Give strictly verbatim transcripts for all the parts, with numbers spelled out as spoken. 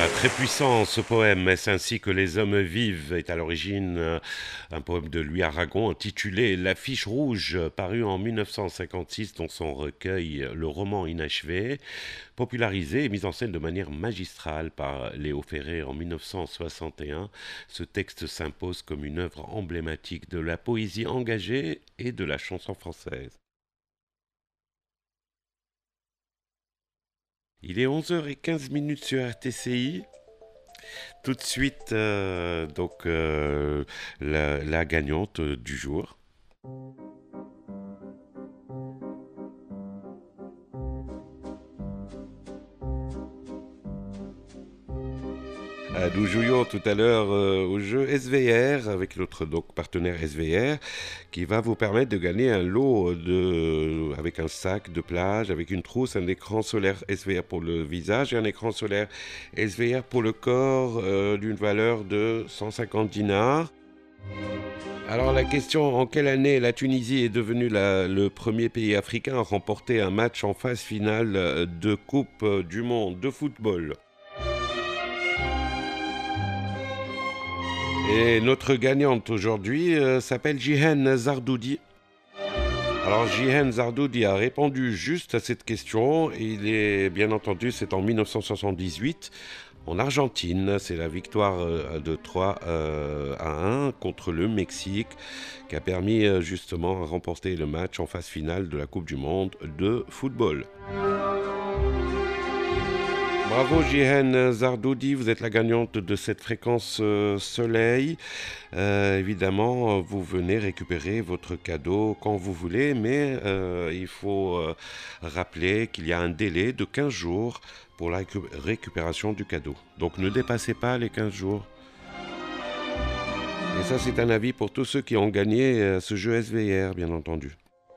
Voilà, très puissant ce poème. Est-ce ainsi que les hommes vivent est à l'origine euh, un poème de Louis Aragon intitulé L'affiche rouge, paru en mille neuf cent cinquante-six dans son recueil Le roman inachevé, popularisé et mis en scène de manière magistrale par Léo Ferré en mille neuf cent soixante et un. Ce texte s'impose comme une œuvre emblématique de la poésie engagée et de la chanson française. Il est onze heures quinze minutes sur R T C I. Tout de suite, euh, donc euh, la, la gagnante du jour. Euh, nous jouions tout à l'heure euh, au jeu S V R avec notre donc, partenaire S V R qui va vous permettre de gagner un lot de, avec un sac de plage, avec une trousse, un écran solaire S V R pour le visage et un écran solaire S V R pour le corps euh, d'une valeur de cent cinquante dinars. Alors la question, en quelle année la Tunisie est devenue la- le premier pays africain à remporter un match en phase finale euh, de Coupe euh, du Monde de football? Et notre gagnante aujourd'hui euh, s'appelle Jihen Zardoudi. Alors Jihen Zardoudi a répondu juste à cette question. Il est bien entendu, c'est en mille neuf cent soixante-dix-huit en Argentine. C'est la victoire euh, de trois euh, à un contre le Mexique qui a permis euh, justement de remporter le match en phase finale de la Coupe du Monde de football. Bravo Jihen Zardoudi, vous êtes la gagnante de cette fréquence euh, soleil. Euh, évidemment, vous venez récupérer votre cadeau quand vous voulez, mais euh, il faut euh, rappeler qu'il y a un délai de quinze jours pour la récu- récupération du cadeau. Donc ne dépassez pas les quinze jours. Et ça, c'est un avis pour tous ceux qui ont gagné euh, ce jeu S V R, bien entendu.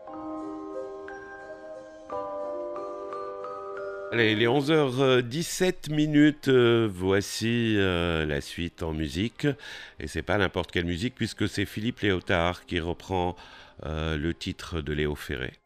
Allez, il est onze heures dix-sept minutes, euh, voici euh, la suite en musique. Et c'est pas n'importe quelle musique puisque c'est Philippe Léotard qui reprend euh, le titre de Léo Ferré.